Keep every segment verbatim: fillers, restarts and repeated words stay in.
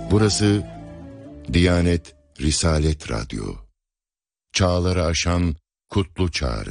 Burası Diyanet Risalet Radyo. Çağları aşan kutlu çağrı.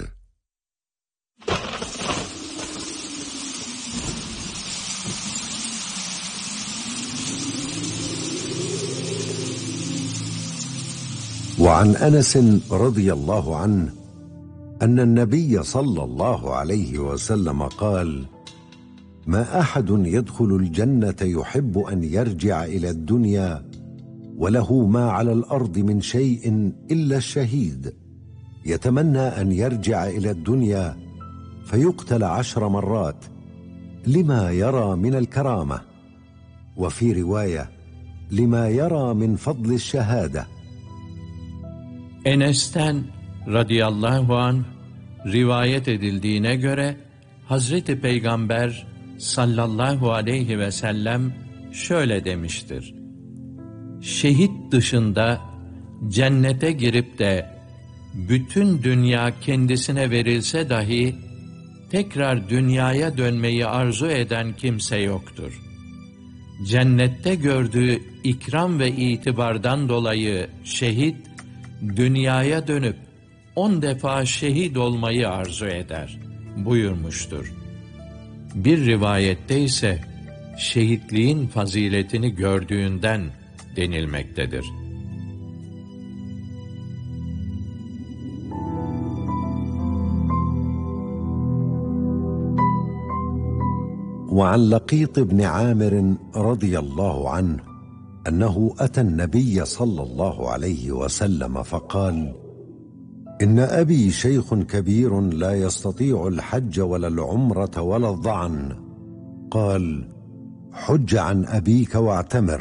وعن أنس رضي الله عنه أن النبي صلى الله عليه وسلم قال: ما أحد يدخل الجنة يحب أن يرجع إلى الدنيا وله ما على الأرض من شيء إلا الشهيد يتمنى أن يرجع إلى الدنيا فيقتل عشر مرات لما يرى من الكرامة، وفي رواية لما يرى من فضل الشهادة. Enes'ten radıyallahu anh rivayet edildiğine göre Hazreti Peygamber sallallahu aleyhi ve sellem şöyle demiştir: şehit dışında cennete girip de bütün dünya kendisine verilse dahi tekrar dünyaya dönmeyi arzu eden kimse yoktur. Cennette gördüğü ikram ve itibardan dolayı şehit, dünyaya dönüp on defa şehit olmayı arzu eder buyurmuştur. Bir rivayette ise şehitliğin faziletini gördüğünden denilmektedir. وعن لقيط بن عامر رضي الله عنه أنه أتى النبي صلى الله عليه وسلم فقال: إن أبي شيخ كبير لا يستطيع الحج ولا العمرة ولا الظعن. قال: حج عن أبيك واعتمر.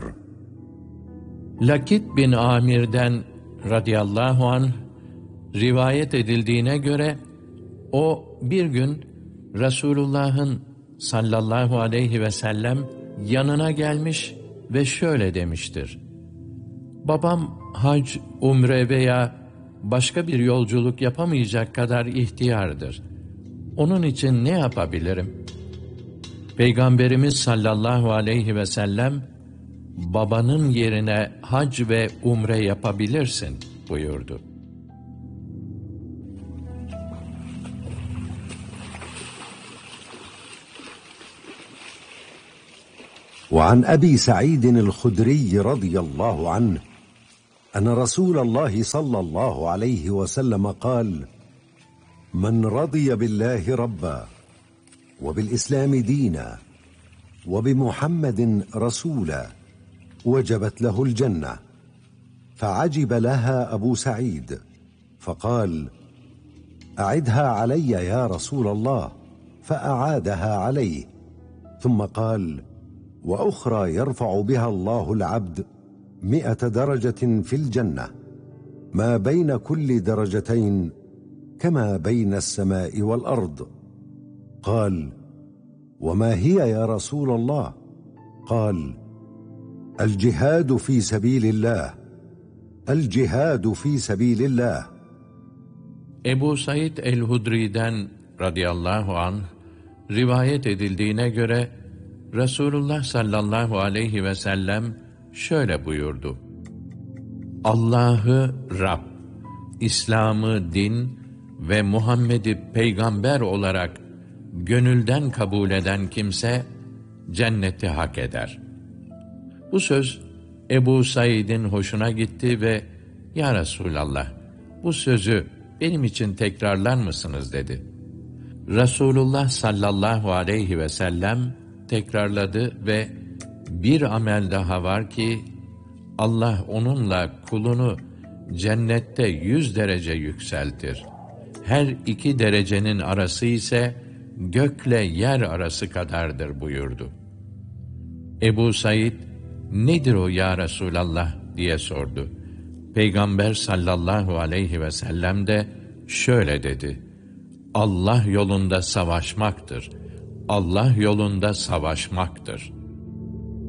Lakit bin Amir'den radıyallahu anh rivayet edildiğine göre o bir gün Resulullah'ın sallallahu aleyhi ve sellem yanına gelmiş ve şöyle demiştir: babam hac, umre veya başka bir yolculuk yapamayacak kadar ihtiyardır. Onun için ne yapabilirim? Peygamberimiz sallallahu aleyhi ve sellem, babanın yerine hac ve umre yapabilirsin buyurdu. وعن أبي سعيد الخدري رضي الله عنه أن رسول الله صلى الله عليه وسلم قال: من رضي بالله ربا وبالإسلام دينا وبمحمد رسولا وجبت له الجنة. فعجب لها أبو سعيد فقال: أعدها علي يا رسول الله. فأعادها عليه ثم قال: وأخرى يرفع بها الله العبد مئة درجة في الجنة ما بين كل درجتين كما بين السماء والأرض. قال: وما هي يا رسول الله؟ قال: الجهاد في سبيل الله الجهاد في سبيل الله. Ebu Said el-Hudri'den radıyallahu anh rivayet edildiğine göre Resulullah sallallahu aleyhi ve sellem şöyle buyurdu: Allah'ı Rab, İslam'ı din ve Muhammed'i peygamber olarak gönülden kabul eden kimse cenneti hak eder. Bu söz Ebu Said'in hoşuna gitti ve "Ya Resulallah, bu sözü benim için tekrarlar mısınız?" dedi. Resulullah sallallahu aleyhi ve sellem tekrarladı ve bir amel daha var ki Allah onunla kulunu cennette yüz derece yükseltir. Her iki derecenin arası ise gökle yer arası kadardır buyurdu. Ebu Said, "Nedir o ya Resulallah?" diye sordu. Peygamber sallallahu aleyhi ve sellem de şöyle dedi: Allah yolunda savaşmaktır. Allah yolunda savaşmaktır.